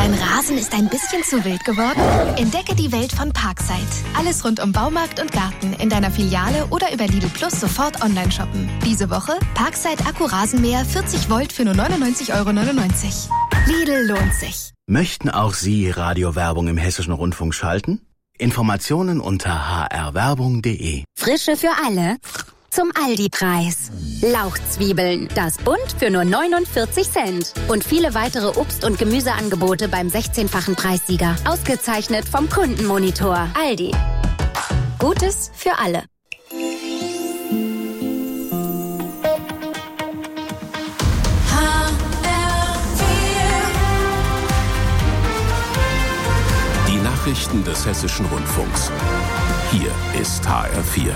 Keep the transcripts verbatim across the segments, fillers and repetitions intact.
Dein Rasen ist ein bisschen zu wild geworden? Entdecke die Welt von Parkside. Alles rund um Baumarkt und Garten in deiner Filiale oder über Lidl Plus sofort online shoppen. Diese Woche Parkside Akku-Rasenmäher vierzig Volt für nur neunundneunzig Euro neunundneunzig. Lidl lohnt sich. Möchten auch Sie Radiowerbung im Hessischen Rundfunk schalten? Informationen unter h r werbung punkt d e. Frische für alle zum Aldi-Preis. Lauchzwiebeln, das Bund für nur neunundvierzig Cent. Und viele weitere Obst- und Gemüseangebote beim sechzehnfachen Preissieger. Ausgezeichnet vom Kundenmonitor. Aldi. Gutes für alle. Die Nachrichten des Hessischen Rundfunks. Hier ist H R vier.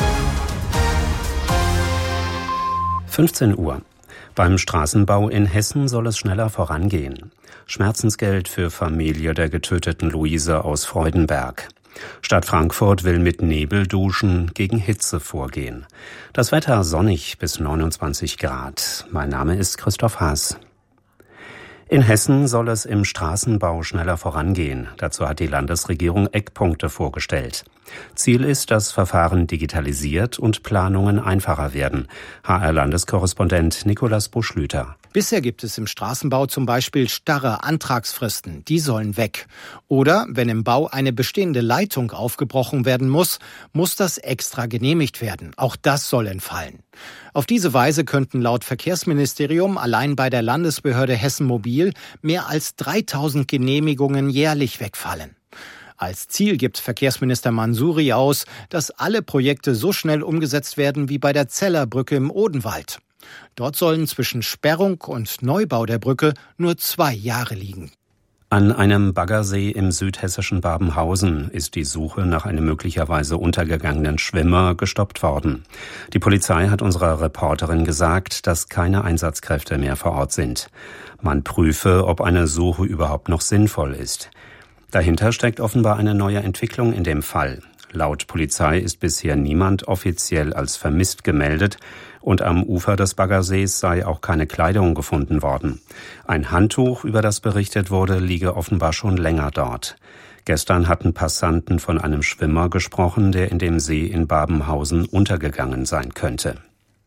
fünfzehn Uhr. Beim Straßenbau in Hessen soll es schneller vorangehen. Schmerzensgeld für Familie der getöteten Luise aus Freudenberg. Stadt Frankfurt will mit Nebelduschen gegen Hitze vorgehen. Das Wetter sonnig bis neunundzwanzig Grad. Mein Name ist Christoph Haas. In Hessen soll es im Straßenbau schneller vorangehen. Dazu hat die Landesregierung Eckpunkte vorgestellt. Ziel ist, dass Verfahren digitalisiert und Planungen einfacher werden. H R-Landeskorrespondent Nikolaus Buschlüter. Bisher gibt es im Straßenbau zum Beispiel starre Antragsfristen. Die sollen weg. Oder wenn im Bau eine bestehende Leitung aufgebrochen werden muss, muss das extra genehmigt werden. Auch das soll entfallen. Auf diese Weise könnten laut Verkehrsministerium allein bei der Landesbehörde Hessen Mobil mehr als dreitausend Genehmigungen jährlich wegfallen. Als Ziel gibt Verkehrsminister Mansouri aus, dass alle Projekte so schnell umgesetzt werden wie bei der Zellerbrücke im Odenwald. Dort sollen zwischen Sperrung und Neubau der Brücke nur zwei Jahre liegen. An einem Baggersee im südhessischen Babenhausen ist die Suche nach einem möglicherweise untergegangenen Schwimmer gestoppt worden. Die Polizei hat unserer Reporterin gesagt, dass keine Einsatzkräfte mehr vor Ort sind. Man prüfe, ob eine Suche überhaupt noch sinnvoll ist. Dahinter steckt offenbar eine neue Entwicklung in dem Fall. Laut Polizei ist bisher niemand offiziell als vermisst gemeldet und am Ufer des Baggersees sei auch keine Kleidung gefunden worden. Ein Handtuch, über das berichtet wurde, liege offenbar schon länger dort. Gestern hatten Passanten von einem Schwimmer gesprochen, der in dem See in Babenhausen untergegangen sein könnte.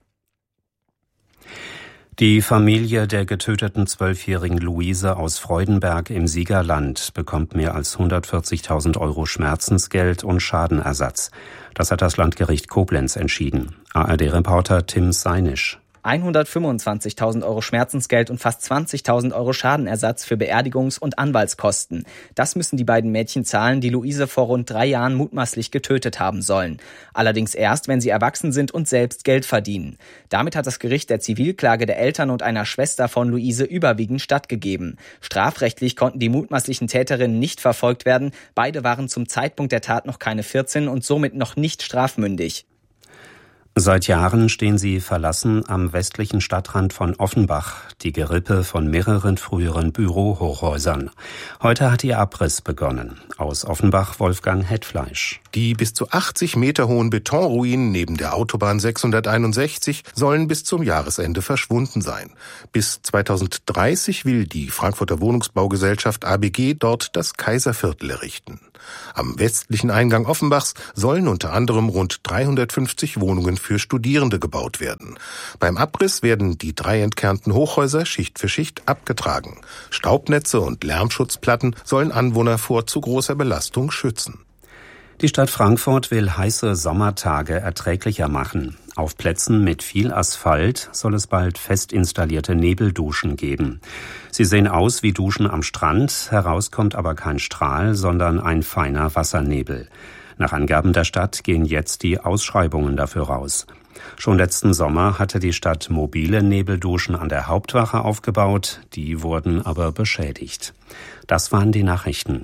Die Familie der getöteten zwölfjährigen Luise aus Freudenberg im Siegerland bekommt mehr als hundertvierzigtausend Euro Schmerzensgeld und Schadenersatz. Das hat das Landgericht Koblenz entschieden. A R D-Reporter Tim Seinisch. hundertfünfundzwanzigtausend Euro Schmerzensgeld und fast zwanzigtausend Euro Schadenersatz für Beerdigungs- und Anwaltskosten. Das müssen die beiden Mädchen zahlen, die Luise vor rund drei Jahren mutmaßlich getötet haben sollen. Allerdings erst, wenn sie erwachsen sind und selbst Geld verdienen. Damit hat das Gericht der Zivilklage der Eltern und einer Schwester von Luise überwiegend stattgegeben. Strafrechtlich konnten die mutmaßlichen Täterinnen nicht verfolgt werden. Beide waren zum Zeitpunkt der Tat noch keine vierzehn und somit noch nicht strafmündig. Seit Jahren stehen sie verlassen am westlichen Stadtrand von Offenbach, die Gerippe von mehreren früheren Bürohochhäusern. Heute hat ihr Abriss begonnen. Aus Offenbach Wolfgang Hetfleisch. Die bis zu achtzig Meter hohen Betonruinen neben der Autobahn sechshunderteinundsechzig sollen bis zum Jahresende verschwunden sein. Bis zweitausenddreißig will die Frankfurter Wohnungsbaugesellschaft A B G dort das Kaiserviertel errichten. Am westlichen Eingang Offenbachs sollen unter anderem rund dreihundertfünfzig Wohnungen für Studierende gebaut werden. Beim Abriss werden die drei entkernten Hochhäuser Schicht für Schicht abgetragen. Staubnetze und Lärmschutzplatten sollen Anwohner vor zu großer Belastung schützen. Die Stadt Frankfurt will heiße Sommertage erträglicher machen. Auf Plätzen mit viel Asphalt soll es bald fest installierte Nebelduschen geben. Sie sehen aus wie Duschen am Strand, heraus kommt aber kein Strahl, sondern ein feiner Wassernebel. Nach Angaben der Stadt gehen jetzt die Ausschreibungen dafür raus. Schon letzten Sommer hatte die Stadt mobile Nebelduschen an der Hauptwache aufgebaut, die wurden aber beschädigt. Das waren die Nachrichten.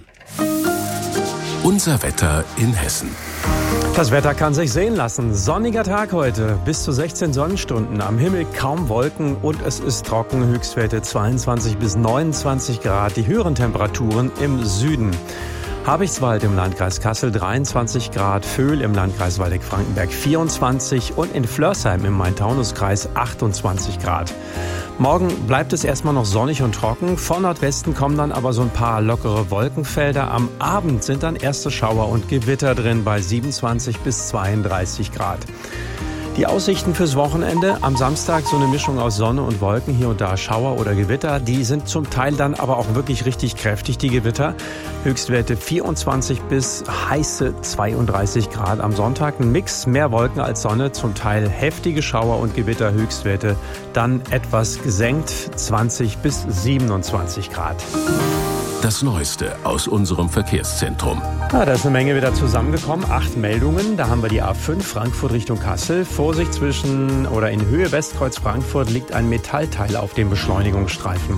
Unser Wetter in Hessen. Das Wetter kann sich sehen lassen. Sonniger Tag heute, bis zu sechzehn Sonnenstunden. Am Himmel kaum Wolken und es ist trocken. Höchstwerte zweiundzwanzig bis neunundzwanzig Grad. Die höheren Temperaturen im Süden. Habichtswald im Landkreis Kassel dreiundzwanzig Grad, Vöhl im Landkreis Waldeck-Frankenberg vierundzwanzig und in Flörsheim im Main-Taunus-Kreis achtundzwanzig Grad. Morgen bleibt es erstmal noch sonnig und trocken. Von Nordwesten kommen dann aber so ein paar lockere Wolkenfelder. Am Abend sind dann erste Schauer und Gewitter drin bei siebenundzwanzig bis zweiunddreißig Grad. Die Aussichten fürs Wochenende: am Samstag so eine Mischung aus Sonne und Wolken, hier und da Schauer oder Gewitter. Die sind zum Teil dann aber auch wirklich richtig kräftig, die Gewitter. Höchstwerte vierundzwanzig bis heiße zweiunddreißig Grad. Am Sonntag ein Mix, mehr Wolken als Sonne, zum Teil heftige Schauer und Gewitter. Höchstwerte dann etwas gesenkt, zwanzig bis siebenundzwanzig Grad. Das Neueste aus unserem Verkehrszentrum. Ah, da ist eine Menge wieder zusammengekommen. Acht Meldungen. Da haben wir die A fünf Frankfurt Richtung Kassel. Vorsicht, zwischen oder in Höhe Westkreuz Frankfurt liegt ein Metallteil auf dem Beschleunigungsstreifen.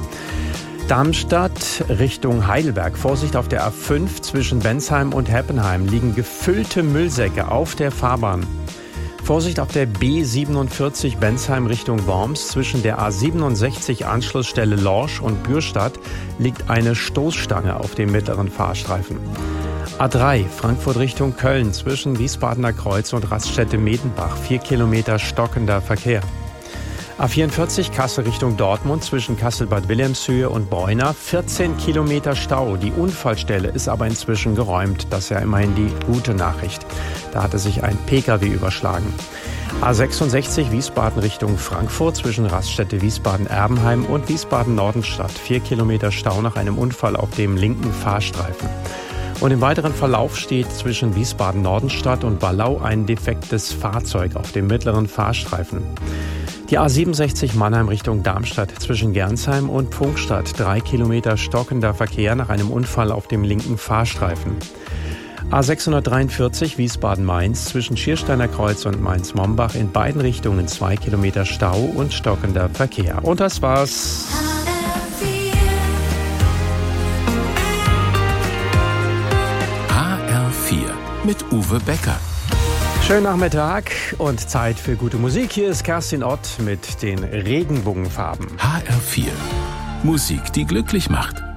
Darmstadt Richtung Heidelberg. Vorsicht auf der A fünf zwischen Bensheim und Heppenheim liegen gefüllte Müllsäcke auf der Fahrbahn. Vorsicht auf der B siebenundvierzig Bensheim Richtung Worms. Zwischen der A siebenundsechzig Anschlussstelle Lorsch und Bürstadt liegt eine Stoßstange auf dem mittleren Fahrstreifen. A drei Frankfurt Richtung Köln zwischen Wiesbadener Kreuz und Raststätte Medenbach. Vier Kilometer stockender Verkehr. A vierundvierzig Kassel Richtung Dortmund zwischen Kassel-Bad Wilhelmshöhe und Bräuner. vierzehn Kilometer Stau. Die Unfallstelle ist aber inzwischen geräumt. Das ist ja immerhin die gute Nachricht. Da hatte sich ein Pkw überschlagen. A sechsundsechzig Wiesbaden Richtung Frankfurt zwischen Raststätte Wiesbaden-Erbenheim und Wiesbaden-Nordenstadt. Vier Kilometer Stau nach einem Unfall auf dem linken Fahrstreifen. Und im weiteren Verlauf steht zwischen Wiesbaden-Nordenstadt und Ballau ein defektes Fahrzeug auf dem mittleren Fahrstreifen. Die A siebenundsechzig Mannheim Richtung Darmstadt zwischen Gernsheim und Pfungstadt. Drei Kilometer stockender Verkehr nach einem Unfall auf dem linken Fahrstreifen. A sechshundertdreiundvierzig Wiesbaden-Mainz zwischen Schiersteiner Kreuz und Mainz-Mombach in beiden Richtungen zwei Kilometer Stau und stockender Verkehr. Und das war's. H R vier mit Uwe Becker. Schönen Nachmittag und Zeit für gute Musik. Hier ist Kerstin Ott mit den Regenbogenfarben. H R vier. Musik, die glücklich macht.